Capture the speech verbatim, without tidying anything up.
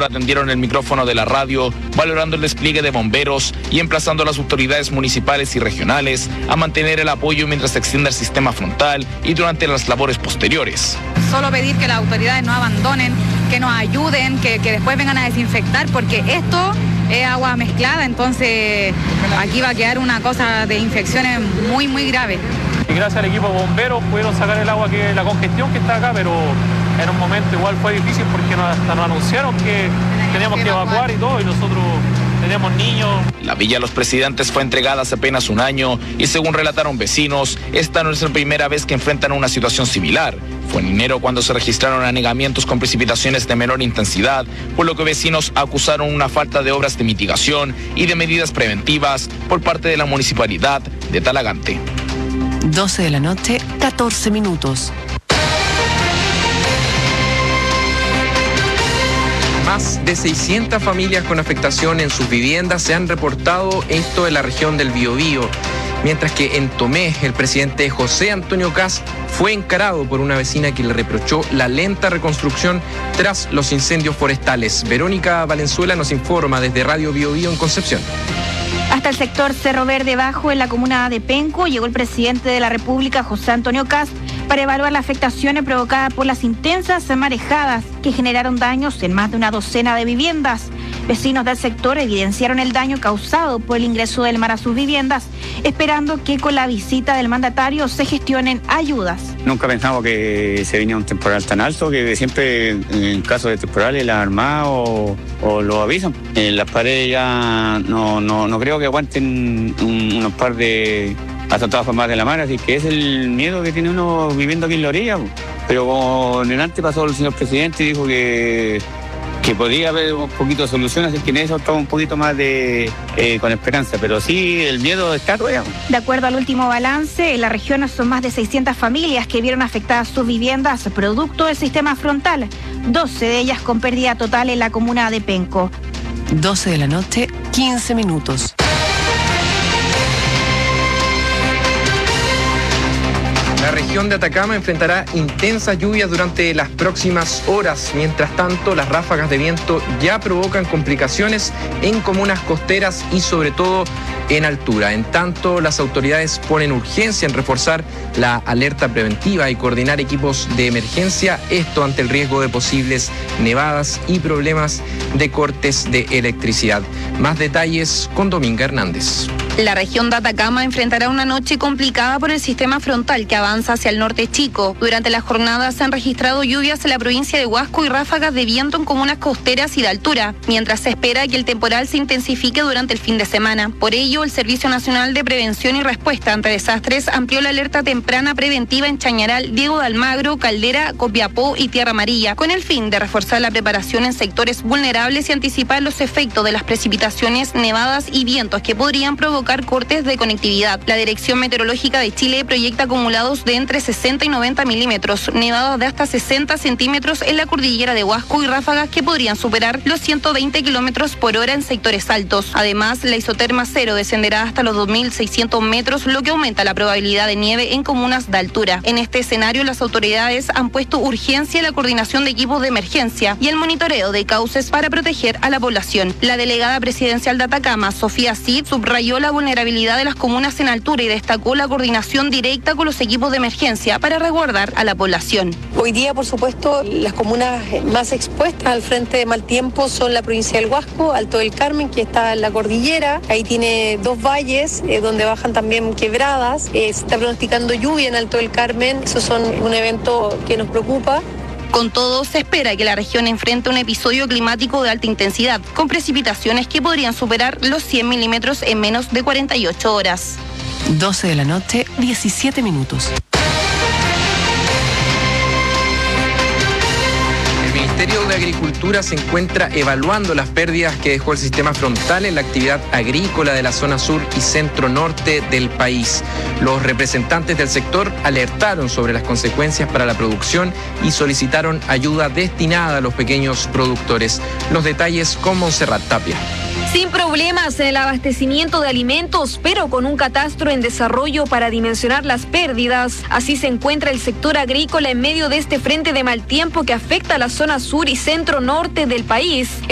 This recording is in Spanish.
sector atendieron el micrófono de la radio, valorando el despliegue de bomberos y emplazando a las autoridades municipales y regionales a mantener el apoyo mientras se extienda el sistema frontal y durante las labores posteriores. Solo pedir que las autoridades no abandonen, que nos ayuden, que, que después vengan a desinfectar, porque esto es agua mezclada, entonces aquí va a quedar una cosa de infecciones muy, muy grave. Y gracias al equipo de bomberos pudieron sacar el agua, que la congestión que está acá, pero en un momento igual fue difícil porque nos, hasta nos anunciaron que teníamos que evacuar y todo, y nosotros teníamos niños. La Villa Los Presidentes fue entregada hace apenas un año y, según relataron vecinos, esta no es la primera vez que enfrentan una situación similar. Fue en enero cuando se registraron anegamientos con precipitaciones de menor intensidad, por lo que vecinos acusaron una falta de obras de mitigación y de medidas preventivas por parte de la municipalidad de Talagante. doce de la noche, catorce minutos. Más de seiscientas familias con afectación en sus viviendas se han reportado, esto en la región del Biobío. Mientras que en Tomé, el presidente José Antonio Kast fue encarado por una vecina que le reprochó la lenta reconstrucción tras los incendios forestales. Verónica Valenzuela nos informa desde Radio Biobío en Concepción. Hasta el sector Cerro Verde Bajo, en la comuna de Penco, llegó el presidente de la República, José Antonio Kast, para evaluar las afectaciones provocadas por las intensas marejadas que generaron daños en más de una docena de viviendas. Vecinos del sector evidenciaron el daño causado por el ingreso del mar a sus viviendas, esperando que con la visita del mandatario se gestionen ayudas. Nunca pensamos que se venía un temporal tan alto, que siempre en caso de temporales la Armada o, o lo avisan. En las paredes ya no, no, no creo que aguanten un, unos par de hasta todas formas de la mar, así que es el miedo que tiene uno viviendo aquí en la orilla. Pero como delante pasó el señor presidente y dijo que que podría haber un poquito de solución, así que en eso estamos un poquito más de eh, con esperanza, pero sí, el miedo está todavía. De acuerdo al último balance, en la región son más de seiscientas familias que vieron afectadas sus viviendas producto del sistema frontal, doce de ellas con pérdida total en la comuna de Penco. doce de la noche, quince minutos. La región de Atacama enfrentará intensas lluvias durante las próximas horas. Mientras tanto, las ráfagas de viento ya provocan complicaciones en comunas costeras y sobre todo en altura. En tanto, las autoridades ponen urgencia en reforzar la alerta preventiva y coordinar equipos de emergencia, esto ante el riesgo de posibles nevadas y problemas de cortes de electricidad. Más detalles con Dominga Hernández. La región de Atacama enfrentará una noche complicada por el sistema frontal que avanza hacia el norte chico. Durante la jornada se han registrado lluvias en la provincia de Huasco y ráfagas de viento en comunas costeras y de altura, mientras se espera que el temporal se intensifique durante el fin de semana. Por ello, el Servicio Nacional de Prevención y Respuesta ante Desastres amplió la alerta temprana preventiva en Chañaral, Diego de Almagro, Caldera, Copiapó y Tierra Amarilla, con el fin de reforzar la preparación en sectores vulnerables y anticipar los efectos de las precipitaciones, nevadas y vientos que podrían provocar cortes de conectividad. La Dirección Meteorológica de Chile proyecta acumulados de entre sesenta y noventa milímetros, nevadas de hasta sesenta centímetros en la cordillera de Huasco y ráfagas que podrían superar los ciento veinte kilómetros por hora en sectores altos. Además, la isoterma cero descenderá hasta los dos mil seiscientos metros, lo que aumenta la probabilidad de nieve en comunas de altura. En este escenario, las autoridades han puesto urgencia en la coordinación de equipos de emergencia y el monitoreo de cauces para proteger a la población. La delegada presidencial de Atacama, Sofía Cid, subrayó la vulnerabilidad de las comunas en altura y destacó la coordinación directa con los equipos de emergencia para resguardar a la población. Hoy día, por supuesto, las comunas más expuestas al frente de mal tiempo son la provincia del Huasco, Alto del Carmen, que está en la cordillera. Ahí tiene dos valles eh, donde bajan también quebradas. Eh, se está pronosticando lluvia en Alto del Carmen. Eso son un evento que nos preocupa. Con todo, se espera que la región enfrente un episodio climático de alta intensidad, con precipitaciones que podrían superar los cien milímetros en menos de cuarenta y ocho horas. doce de la noche, diecisiete minutos. El Ministerio de Agricultura se encuentra evaluando las pérdidas que dejó el sistema frontal en la actividad agrícola de la zona sur y centro norte del país. Los representantes del sector alertaron sobre las consecuencias para la producción y solicitaron ayuda destinada a los pequeños productores. Los detalles con Montserrat Tapia. Sin problemas en el abastecimiento de alimentos, pero con un catastro en desarrollo para dimensionar las pérdidas. Así se encuentra el sector agrícola en medio de este frente de mal tiempo que afecta a la zona sur y centro norte del país.